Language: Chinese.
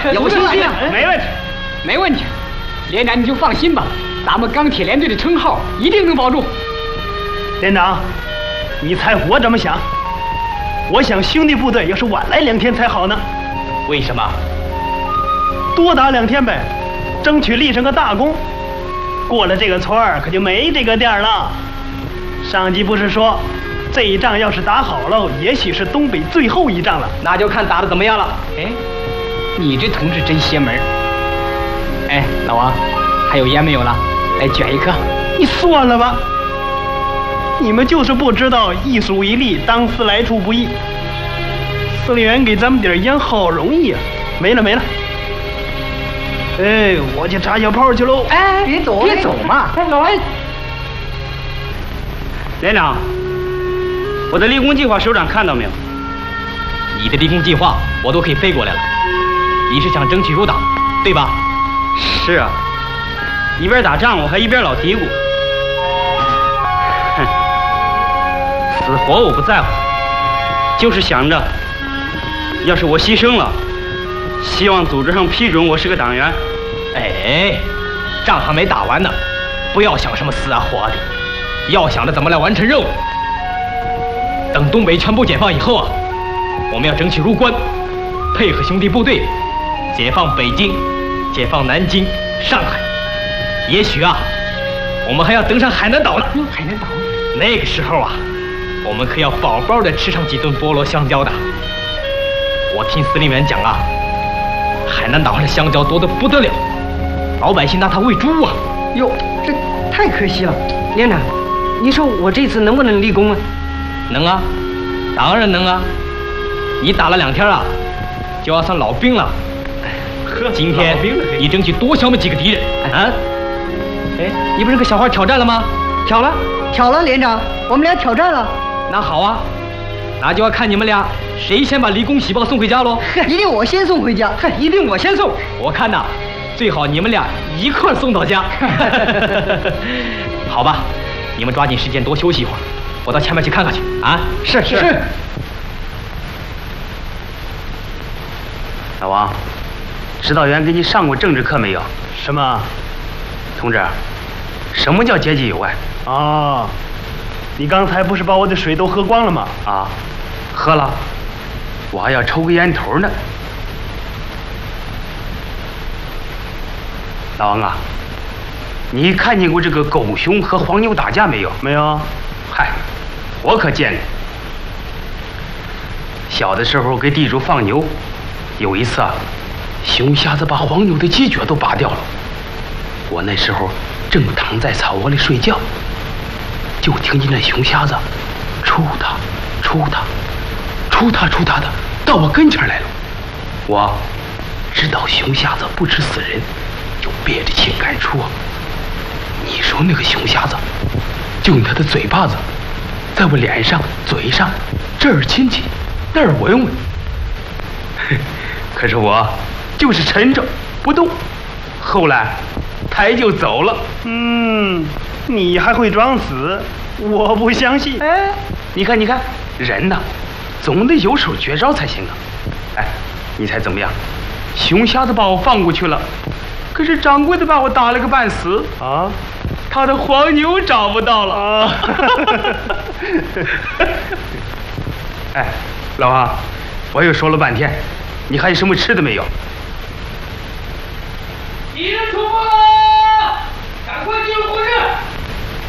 有信心啊， 没问题， 没问题。连长你就放心吧，咱们钢铁连队的称号一定能保住。 连长，你猜我怎么想？我想兄弟部队要是晚来2天才好呢。 为什么？ 多打2天呗，争取立上个大功。过了这个村儿，可就没这个店了。上级不是说，这一仗要是打好了，也许是东北最后一仗了。 那就看打得怎么样了。 哎，你这同志真邪门。哎，老王，还有烟没有了？来卷一颗。 你算了吧，你们就是不知道一属一粒，当思来处不易。司令员给咱们点烟好容易啊，没了。哎，我去查小炮去喽。 哎，别走嘛！哎，老王， 连长，我的立功计划首长看到没有？ 你的立功计划我都可以背过来了。你是想争取入党，对吧？ 是啊，一边打仗我还一边老嘀咕。哼，死活我不在乎，就是想着，要是我牺牲了，希望组织上批准我是个党员。 哎，仗还没打完呢，不要想什么死啊活的，要想着怎么来完成任务。等东北全部解放以后啊，我们要争取入关，配合兄弟部队，解放北京，解放南京、上海。也许啊，我们还要登上海南岛呢。 海南岛？ 那个时候啊，我们可要饱饱的吃上几顿菠萝香蕉的。我听司令员讲啊，海南岛上的香蕉多得不得了，老百姓拿它喂猪啊。 哟，这太可惜了。连长，你说我这次能不能立功啊？ 能啊，当然能啊。你打了2天啊，就要算老兵了。今天你争取多消灭几个敌人啊！哎，你不是跟小花挑战了吗？ 挑了，连长，我们俩挑战了。 那好啊，那就要看你们俩谁先把立功喜报送回家喽。 一定我先送回家。 一定我先送。 我看呐，最好你们俩一块送到家。好吧，你们抓紧时间多休息一会儿，我到前面去看看去啊。 是。 老王，指导员给你上过政治课没有？ 什么？ 同志，什么叫阶级友爱？ 哦，你刚才不是把我的水都喝光了吗？ 啊，喝了，我还要抽个烟头呢。老王啊，你看见过这个狗熊和黄牛打架没有？ 没有。 嗨，我可见过。小的时候给地主放牛，有一次啊，熊瞎子把黄牛的犄角都拔掉了。我那时候正躺在草窝里睡觉，就听见那熊瞎子出他的到我跟前来了。我知道熊瞎子不吃死人，就憋着气赶出啊。你说那个熊瞎子就用他的嘴巴子在我脸上、嘴上这儿亲亲，那儿闻闻。可是我就是沉着不动，后来他就走了。 你还会装死？我不相信。 哎，你看，人呐，总得有手绝招才行啊。哎，你猜怎么样？熊瞎子把我放过去了，可是掌柜的把我打了个半死啊！ 他的黄牛找不到了啊！哎，老王，我又说了半天，你还有什么吃的没有？ 敌人出没！